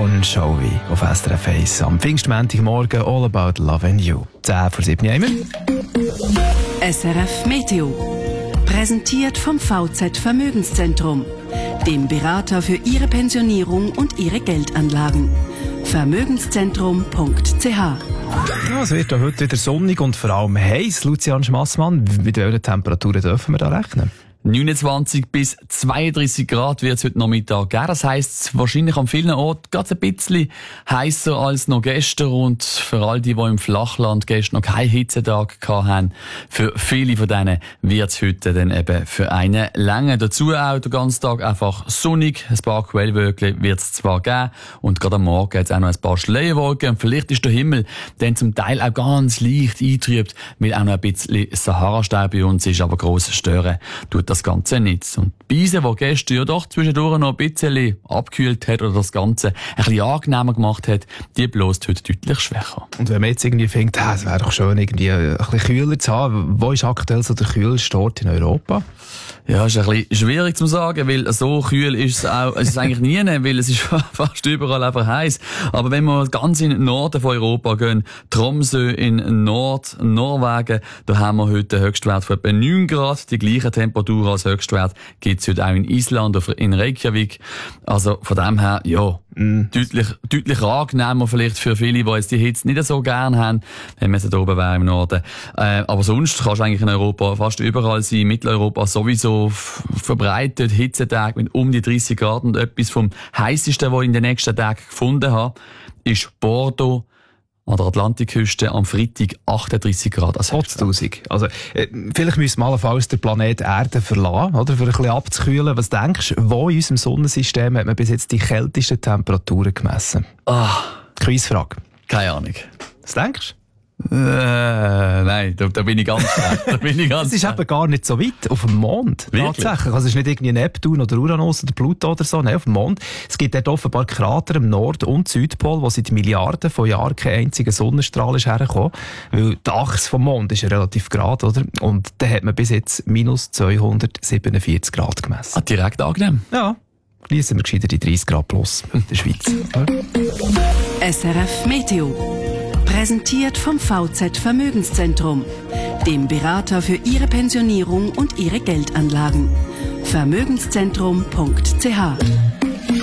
Bon Jovi auf SRF 1 am Pfingstmontagmorgen All About Love and You. 10 vor 7 Uhr. SRF Meteo. Präsentiert vom VZ Vermögenszentrum, dem Berater für Ihre Pensionierung und Ihre Geldanlagen. Vermögenszentrum.ch. Ja, es wird ja heute wieder sonnig und vor allem heiß. Lucian Schmassmann, mit welchen Temperaturen dürfen wir da rechnen? 29 bis 32 Grad wird es heute Nachmittag geben. Das heisst, wahrscheinlich an vielen Orten ganz ein bisschen heißer als noch gestern. Und für all die im Flachland gestern noch keinen Hitzetag hatten, für viele von denen wird es heute dann eben für eine Länge. Dazu auch den ganzen Tag einfach sonnig. Ein paar Quellwölkchen wird es zwar geben. Und gerade am Morgen hat es auch noch ein paar Schleierwolken. Und vielleicht ist der Himmel dann zum Teil auch ganz leicht eingetrübt, mit auch noch ein bisschen Sahara-Staub bei uns ist. Aber gross stören tut das Ganze nicht. Und die Beise, die gestern ja doch zwischendurch noch ein bisschen abgekühlt hat oder das Ganze ein bisschen angenehmer gemacht hat, die bläst heute deutlich schwächer. Und wenn man jetzt irgendwie findet, es wäre doch schön, irgendwie ein bisschen kühler zu haben, wo ist aktuell so der kühlste Ort in Europa? Ja, ist ein bisschen schwierig zu sagen, weil so kühl ist es eigentlich nie, weil es ist fast überall einfach heiß. Aber wenn wir ganz in den Norden von Europa gehen, Tromsø in Norwegen, da haben wir heute einen Höchstwert von etwa 9 Grad. Die gleiche Temperatur als Höchstwert gibt es heute auch in Island oder in Reykjavik. Also von dem her, ja, deutlich angenehmer vielleicht für viele, die jetzt die Hitze nicht so gern haben, wenn man sie da oben wäre im Norden. Aber sonst kannst du eigentlich in Europa fast überall sein, Mitteleuropa sowieso verbreitet, Hitzetage mit um die 30 Grad und etwas vom heißesten, was ich in den nächsten Tagen gefunden habe, ist Bordeaux an der Atlantikküste am Freitag 38 Grad. Also vielleicht müssen wir allenfalls den Planet Erde verlassen, oder? Für ein bisschen abzukühlen. Was denkst du, wo in unserem Sonnensystem hat man bis jetzt die kältesten Temperaturen gemessen? Quizfrage. Keine Ahnung. Was denkst du? Nein, da bin ich ganz schlecht. Es ist eben gar nicht so weit. Auf dem Mond. Wirklich? Tatsächlich. Also es ist nicht irgendwie Neptun oder Uranus oder Pluto oder so. Nein, auf dem Mond. Es gibt dort offenbar Krater im Nord- und Südpol, wo seit Milliarden von Jahren kein einziger Sonnenstrahl ist hergekommen. Weil die Achse vom Mond ist ja relativ gerade, oder? Und da hat man bis jetzt minus 247 Grad gemessen. Direkt angenehm. Ja. Schliessen wir gescheiter die 30 Grad plus in der Schweiz. SRF Meteo. Präsentiert vom VZ Vermögenszentrum, dem Berater für Ihre Pensionierung und Ihre Geldanlagen. Vermögenszentrum.ch.